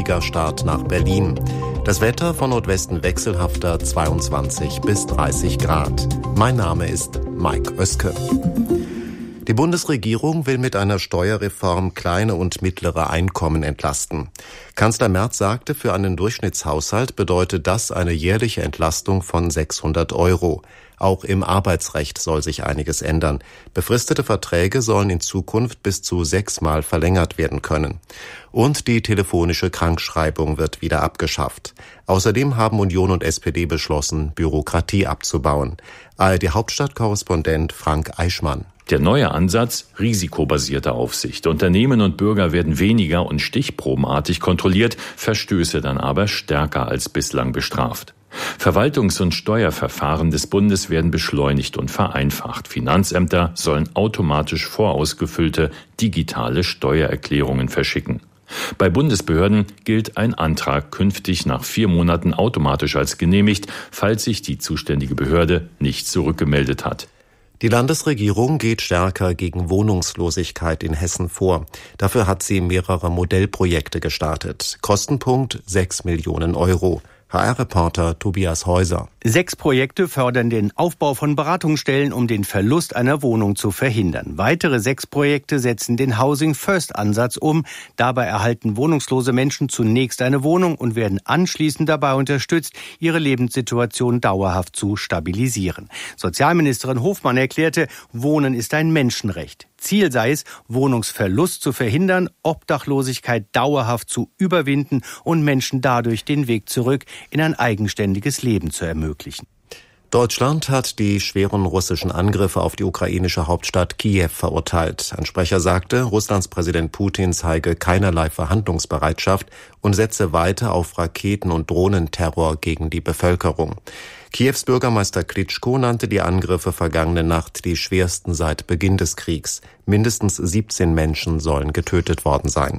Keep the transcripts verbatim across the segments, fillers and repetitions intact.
Ligastart nach Berlin. Das Wetter von Nordwesten wechselhafter, zweiundzwanzig bis dreißig Grad. Mein Name ist Mike Oeske. Die Bundesregierung will mit einer Steuerreform kleine und mittlere Einkommen entlasten. Kanzler Merz sagte, für einen Durchschnittshaushalt bedeutet das eine jährliche Entlastung von sechshundert Euro. Auch im Arbeitsrecht soll sich einiges ändern. Befristete Verträge sollen in Zukunft bis zu sechsmal verlängert werden können. Und die telefonische Krankschreibung wird wieder abgeschafft. Außerdem haben Union und S P D beschlossen, Bürokratie abzubauen. A R D-Hauptstadtkorrespondent Frank Eichmann. Der neue Ansatz, risikobasierte Aufsicht. Unternehmen und Bürger werden weniger und stichprobenartig kontrolliert, Verstöße dann aber stärker als bislang bestraft. Verwaltungs- und Steuerverfahren des Bundes werden beschleunigt und vereinfacht. Finanzämter sollen automatisch vorausgefüllte digitale Steuererklärungen verschicken. Bei Bundesbehörden gilt ein Antrag künftig nach vier Monaten automatisch als genehmigt, falls sich die zuständige Behörde nicht zurückgemeldet hat. Die Landesregierung geht stärker gegen Wohnungslosigkeit in Hessen vor. Dafür hat sie mehrere Modellprojekte gestartet. Kostenpunkt sechs Millionen Euro. H R-Reporter Tobias Häuser. Sechs Projekte fördern den Aufbau von Beratungsstellen, um den Verlust einer Wohnung zu verhindern. Weitere sechs Projekte setzen den Housing-First-Ansatz um. Dabei erhalten wohnungslose Menschen zunächst eine Wohnung und werden anschließend dabei unterstützt, ihre Lebenssituation dauerhaft zu stabilisieren. Sozialministerin Hofmann erklärte, Wohnen ist ein Menschenrecht. Ziel sei es, Wohnungsverlust zu verhindern, Obdachlosigkeit dauerhaft zu überwinden und Menschen dadurch den Weg zurück in ein eigenständiges Leben zu ermöglichen. Deutschland hat die schweren russischen Angriffe auf die ukrainische Hauptstadt Kiew verurteilt. Ein Sprecher sagte, Russlands Präsident Putin zeige keinerlei Verhandlungsbereitschaft und setze weiter auf Raketen- und Drohnenterror gegen die Bevölkerung. Kiews Bürgermeister Klitschko nannte die Angriffe vergangene Nacht die schwersten seit Beginn des Kriegs. Mindestens siebzehn Menschen sollen getötet worden sein.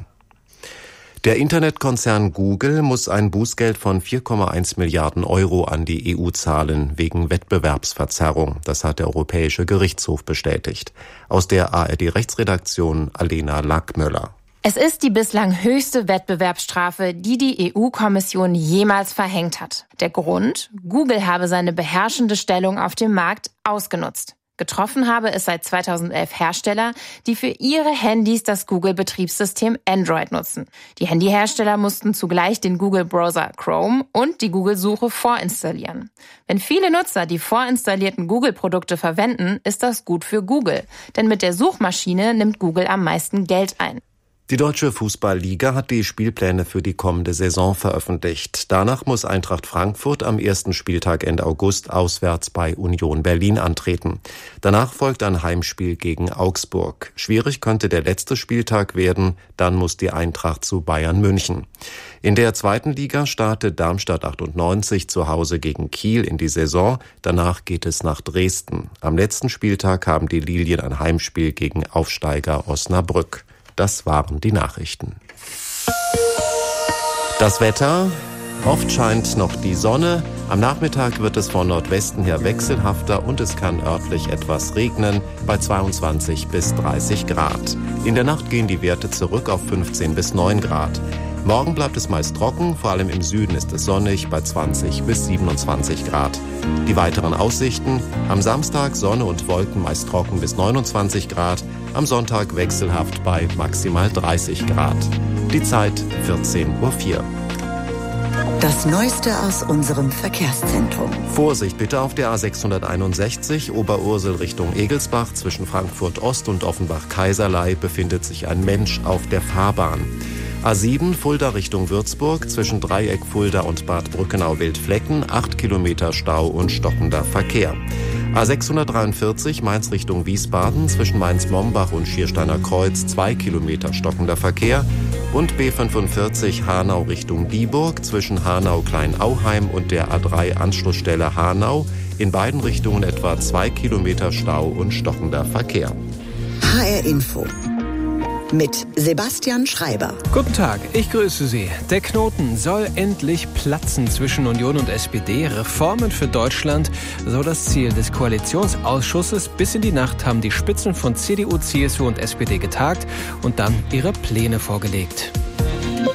Der Internetkonzern Google muss ein Bußgeld von vier Komma eins Milliarden Euro an die E U zahlen, wegen Wettbewerbsverzerrung. Das hat der Europäische Gerichtshof bestätigt. Aus der A R D-Rechtsredaktion Alena Lackmöller. Es ist die bislang höchste Wettbewerbsstrafe, die die E U-Kommission jemals verhängt hat. Der Grund? Google habe seine beherrschende Stellung auf dem Markt ausgenutzt. Getroffen habe es seit zweitausendelf Hersteller, die für ihre Handys das Google-Betriebssystem Android nutzen. Die Handyhersteller mussten zugleich den Google-Browser Chrome und die Google-Suche vorinstallieren. Wenn viele Nutzer die vorinstallierten Google-Produkte verwenden, ist das gut für Google. Denn mit der Suchmaschine nimmt Google am meisten Geld ein. Die Deutsche Fußball-Liga hat die Spielpläne für die kommende Saison veröffentlicht. Danach muss Eintracht Frankfurt am ersten Spieltag Ende August auswärts bei Union Berlin antreten. Danach folgt ein Heimspiel gegen Augsburg. Schwierig könnte der letzte Spieltag werden, dann muss die Eintracht zu Bayern München. In der zweiten Liga startet Darmstadt achtundneunzig zu Hause gegen Kiel in die Saison. Danach geht es nach Dresden. Am letzten Spieltag haben die Lilien ein Heimspiel gegen Aufsteiger Osnabrück. Das waren die Nachrichten. Das Wetter. Oft scheint noch die Sonne. Am Nachmittag wird es von Nordwesten her wechselhafter und es kann örtlich etwas regnen bei zweiundzwanzig bis dreißig Grad. In der Nacht gehen die Werte zurück auf fünfzehn bis neun Grad. Morgen bleibt es meist trocken, vor allem im Süden ist es sonnig bei zwanzig bis siebenundzwanzig Grad. Die weiteren Aussichten: am Samstag Sonne und Wolken meist trocken bis neunundzwanzig Grad, am Sonntag wechselhaft bei maximal dreißig Grad. Die Zeit vierzehn Uhr vier. Das Neueste aus unserem Verkehrszentrum. Vorsicht bitte auf der A sechshunderteinundsechzig Oberursel Richtung Egelsbach. Zwischen Frankfurt Ost und Offenbach-Kaiserlei befindet sich ein Mensch auf der Fahrbahn. A sieben Fulda Richtung Würzburg, zwischen Dreieck Fulda und Bad Brückenau-Wildflecken, acht Kilometer Stau und stockender Verkehr. A sechshundertdreiundvierzig Mainz Richtung Wiesbaden, zwischen Mainz-Mombach und Schiersteiner Kreuz, zwei Kilometer stockender Verkehr. Und B fünfundvierzig Hanau Richtung Dieburg, zwischen Hanau-Kleinauheim und der A drei Anschlussstelle Hanau, in beiden Richtungen etwa zwei Kilometer Stau und stockender Verkehr. H R Info mit Sebastian Schreiber. Guten Tag, ich grüße Sie. Der Knoten soll endlich platzen zwischen Union und S P D. Reformen für Deutschland, so das Ziel des Koalitionsausschusses. Bis in die Nacht haben die Spitzen von C D U, C S U und S P D getagt und dann ihre Pläne vorgelegt.